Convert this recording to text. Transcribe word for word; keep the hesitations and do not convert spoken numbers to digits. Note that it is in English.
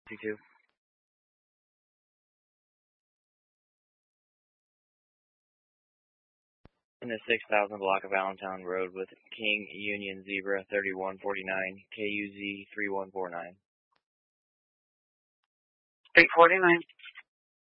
sixty-two. In the six thousand block of Allentown Road with King Union Zebra thirty-one forty-nine, K U Z three one four nine. eight forty-nine.